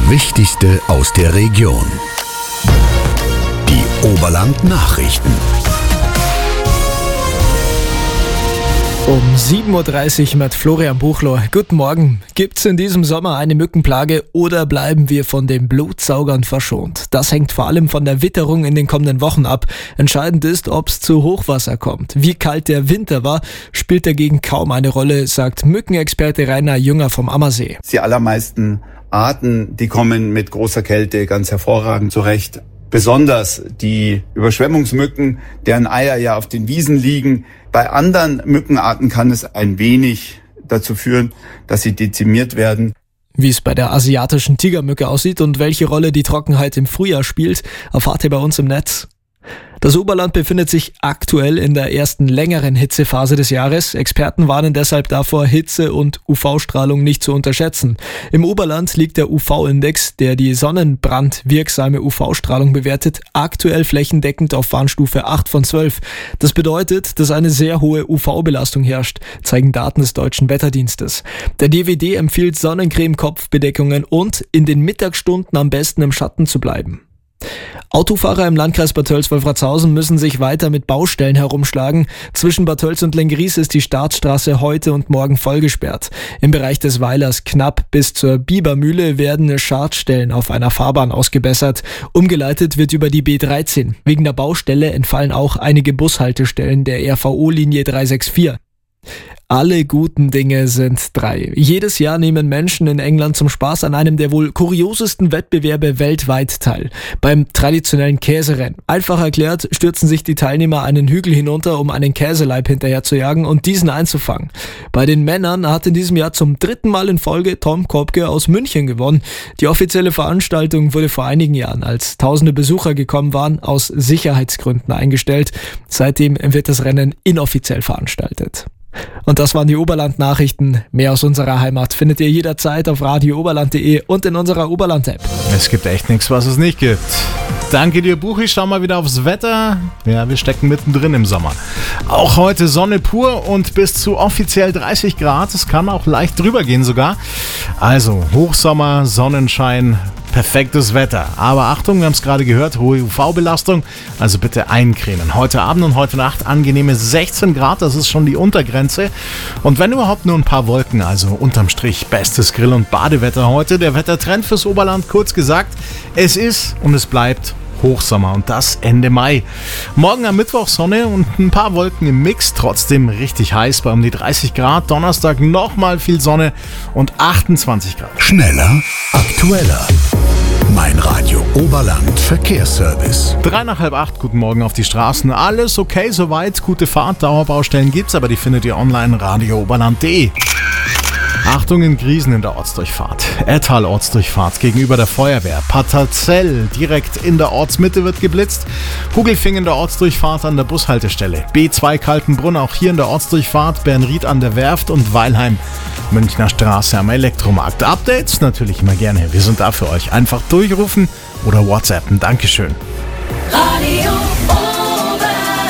Wichtigste aus der Region. Die Oberland-Nachrichten. Um 7.30 Uhr mit Florian Buchler. Guten Morgen. Gibt's in diesem Sommer eine Mückenplage oder bleiben wir von den Blutsaugern verschont? Das hängt vor allem von der Witterung in den kommenden Wochen ab. Entscheidend ist, ob es zu Hochwasser kommt. Wie kalt der Winter war, spielt dagegen kaum eine Rolle, sagt Mückenexperte Rainer Jünger vom Ammersee. Die allermeisten Arten, die kommen mit großer Kälte ganz hervorragend zurecht. Besonders die Überschwemmungsmücken, deren Eier ja auf den Wiesen liegen. Bei anderen Mückenarten kann es ein wenig dazu führen, dass sie dezimiert werden. Wie es bei der asiatischen Tigermücke aussieht und welche Rolle die Trockenheit im Frühjahr spielt, erfahrt ihr bei uns im Netz. Das Oberland befindet sich aktuell in der ersten längeren Hitzephase des Jahres. Experten warnen deshalb davor, Hitze und UV-Strahlung nicht zu unterschätzen. Im Oberland liegt der UV-Index, der die sonnenbrandwirksame UV-Strahlung bewertet, aktuell flächendeckend auf Warnstufe 8 von 12. Das bedeutet, dass eine sehr hohe UV-Belastung herrscht, zeigen Daten des Deutschen Wetterdienstes. Der DWD empfiehlt Sonnencreme, Kopfbedeckungen und in den Mittagsstunden am besten im Schatten zu bleiben. Autofahrer im Landkreis Bad Tölz-Wolfratshausen müssen sich weiter mit Baustellen herumschlagen. Zwischen Bad Tölz und Lenggries ist die Startstraße heute und morgen vollgesperrt. Im Bereich des Weilers knapp bis zur Bibermühle werden Schadstellen auf einer Fahrbahn ausgebessert. Umgeleitet wird über die B13. Wegen der Baustelle entfallen auch einige Bushaltestellen der RVO-Linie 364. Alle guten Dinge sind drei. Jedes Jahr nehmen Menschen in England zum Spaß an einem der wohl kuriosesten Wettbewerbe weltweit teil. Beim traditionellen Käserennen. Einfach erklärt, stürzen sich die Teilnehmer einen Hügel hinunter, um einen Käseleib hinterher zu jagen und diesen einzufangen. Bei den Männern hat in diesem Jahr zum 3. Mal in Folge Tom Kopke aus München gewonnen. Die offizielle Veranstaltung wurde vor einigen Jahren, als tausende Besucher gekommen waren, aus Sicherheitsgründen eingestellt. Seitdem wird das Rennen inoffiziell veranstaltet. Und das waren die Oberland-Nachrichten. Mehr aus unserer Heimat findet ihr jederzeit auf radiooberland.de und in unserer Oberland-App. Es gibt echt nichts, was es nicht gibt. Danke dir, Buchi. Schau mal wieder aufs Wetter. Ja, wir stecken mittendrin im Sommer. Auch heute Sonne pur und bis zu offiziell 30 Grad. Es kann auch leicht drüber gehen sogar. Also Hochsommer, Sonnenschein, perfektes Wetter. Aber Achtung, wir haben es gerade gehört, hohe UV-Belastung. Also bitte eincremen. Heute Abend und heute Nacht angenehme 16 Grad. Das ist schon die Untergrenze. Und wenn überhaupt nur ein paar Wolken. Also unterm Strich bestes Grill- und Badewetter heute. Der Wettertrend fürs Oberland, kurz gesagt. Es ist und es bleibt Hochsommer und das Ende Mai. Morgen am Mittwoch Sonne und ein paar Wolken im Mix, trotzdem richtig heiß bei um die 30 Grad. Donnerstag nochmal viel Sonne und 28 Grad. Schneller, aktueller. Mein Radio Oberland Verkehrsservice. 7:55, guten Morgen auf die Straßen. Alles okay soweit, gute Fahrt, Dauerbaustellen gibt's, aber die findet ihr online radiooberland.de. Achtung in Griesen in der Ortsdurchfahrt. Ettal Ortsdurchfahrt gegenüber der Feuerwehr. Paterzell direkt in der Ortsmitte wird geblitzt. Hugelfing in der Ortsdurchfahrt an der Bushaltestelle. B2 Kaltenbrunn auch hier in der Ortsdurchfahrt. Bernried an der Werft und Weilheim Münchner Straße am Elektromarkt. Updates natürlich immer gerne. Wir sind da für euch. Einfach durchrufen oder WhatsAppen. Dankeschön. Radio Oberland.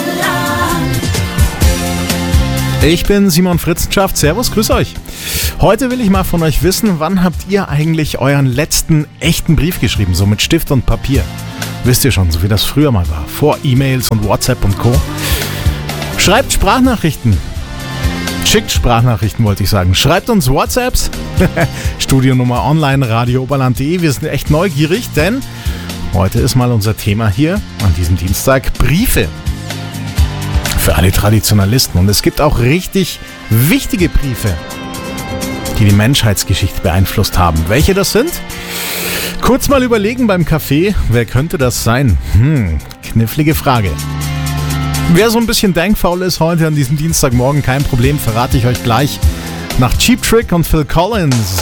Ich bin Simon Fritzenschaft. Servus, grüß euch. Heute will ich mal von euch wissen, wann habt ihr eigentlich euren letzten echten Brief geschrieben, so mit Stift und Papier? Wisst ihr schon, so wie das früher mal war, vor E-Mails und WhatsApp und Co. Schreibt Sprachnachrichten. Schickt Sprachnachrichten, wollte ich sagen. Schreibt uns WhatsApps. Studionummer online, radiooberland.de. Wir sind echt neugierig, denn heute ist mal unser Thema hier an diesem Dienstag Briefe. Für alle Traditionalisten. Und es gibt auch richtig wichtige Briefe, die die Menschheitsgeschichte beeinflusst haben. Welche das sind? Kurz mal überlegen beim Kaffee, wer könnte das sein? Knifflige Frage. Wer so ein bisschen denkfaul ist heute an diesem Dienstagmorgen, kein Problem, verrate ich euch gleich nach Cheap Trick und Phil Collins.